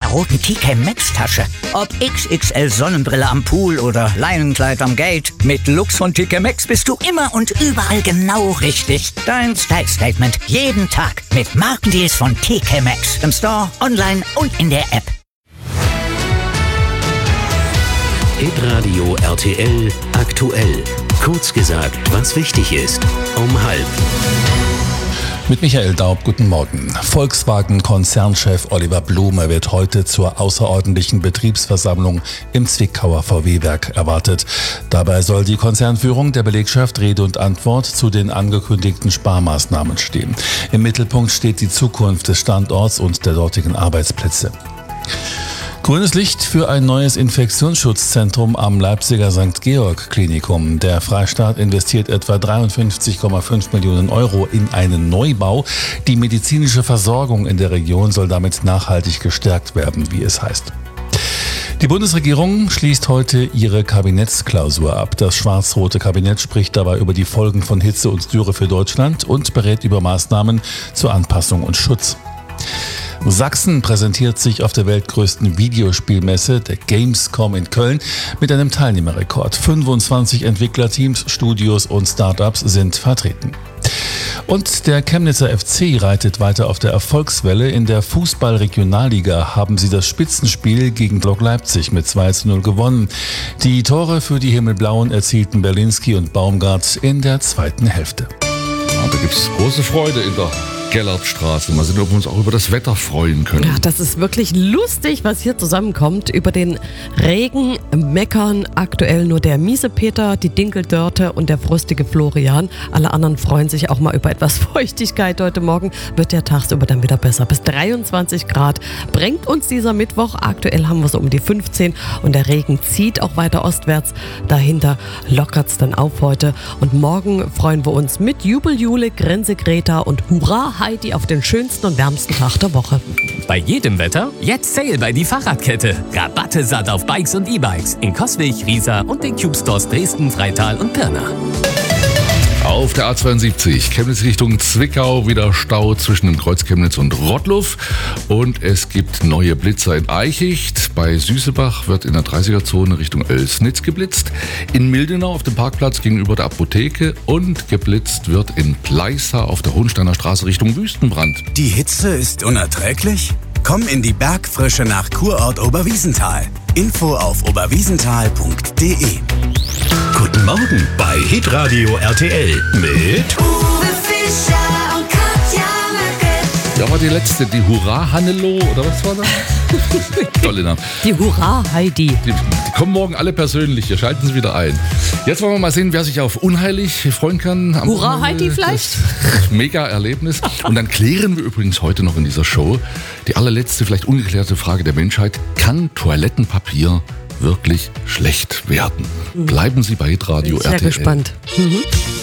roten TK Maxx Tasche. Ob XXL Sonnenbrille am Pool oder Leinenkleid am Gate. Mit Lux von TK Maxx bist du immer und überall genau richtig. Dein Style Statement jeden Tag mit Markendeals von TK Maxx. Im Store, online und in der App. Hitradio RTL aktuell. Kurz gesagt, was wichtig ist. Um 12:30. Mit Michael Daub, guten Morgen. Volkswagen-Konzernchef Oliver Blume wird heute zur außerordentlichen Betriebsversammlung im Zwickauer VW-Werk erwartet. Dabei soll die Konzernführung der Belegschaft Rede und Antwort zu den angekündigten Sparmaßnahmen stehen. Im Mittelpunkt steht die Zukunft des Standorts und der dortigen Arbeitsplätze. Grünes Licht für ein neues Infektionsschutzzentrum am Leipziger St. Georg Klinikum. Der Freistaat investiert etwa 53,5 Millionen Euro in einen Neubau. Die medizinische Versorgung in der Region soll damit nachhaltig gestärkt werden, wie es heißt. Die Bundesregierung schließt heute ihre Kabinettsklausur ab. Das schwarz-rote Kabinett spricht dabei über die Folgen von Hitze und Dürre für Deutschland und berät über Maßnahmen zur Anpassung und Schutz. Sachsen präsentiert sich auf der weltgrößten Videospielmesse, der Gamescom in Köln, mit einem Teilnehmerrekord. 25 Entwicklerteams, Studios und Startups sind vertreten. Und der Chemnitzer FC reitet weiter auf der Erfolgswelle. In der Fußball-Regionalliga haben sie das Spitzenspiel gegen Lok Leipzig mit 2:0 gewonnen. Die Tore für die Himmelblauen erzielten Berlinski und Baumgart in der zweiten Hälfte. Ja, da gibt es große Freude in der Gellertstraße. Mal sehen, ob wir uns auch über das Wetter freuen können. Ja, das ist wirklich lustig, was hier zusammenkommt. Über den Regen meckern aktuell nur der miese Peter, die Dinkeldörte und der frostige Florian. Alle anderen freuen sich auch mal über etwas Feuchtigkeit. Heute Morgen wird der tagsüber dann wieder besser. Bis 23 Grad bringt uns dieser Mittwoch. Aktuell haben wir so um die 15 und der Regen zieht auch weiter ostwärts. Dahinter lockert es dann auf heute. Und morgen freuen wir uns mit Jubel Jule, Grenze Greta und Hurra Heidi auf den schönsten und wärmsten Tag der Woche. Bei jedem Wetter jetzt Sale bei die Fahrradkette. Rabatte satt auf Bikes und E-Bikes in Coswig, Riesa und den Cube Stores Dresden, Freital und Pirna. Auf der A72 Chemnitz Richtung Zwickau wieder Stau zwischen dem Kreuz Chemnitz und Rottluff. Und es gibt neue Blitzer in Eichicht. Bei Süßebach wird in der 30er-Zone Richtung Oelsnitz geblitzt. In Mildenau auf dem Parkplatz gegenüber der Apotheke. Und geblitzt wird in Pleissa auf der Hohensteiner Straße Richtung Wüstenbrand. Die Hitze ist unerträglich? Komm in die Bergfrische nach Kurort Oberwiesenthal. Info auf oberwiesenthal.de. Guten Morgen bei Hitradio RTL mit Uwe Fischer und Katja Möcke. Ja, war die letzte, die Hurra Hannelo, oder was war das? Tolle Name. Die Hurra Heidi. Die kommen morgen alle persönlich, hier schalten Sie wieder ein. Jetzt wollen wir mal sehen, wer sich auf unheilig freuen kann. Am Hurra Wochenende. Heidi vielleicht? Das Mega-Erlebnis. Und dann klären wir übrigens heute noch in dieser Show die allerletzte, vielleicht ungeklärte Frage der Menschheit. Kann Toilettenpapier wirklich schlecht werden? Bleiben Sie bei Hitradio RTL. Sehr gespannt.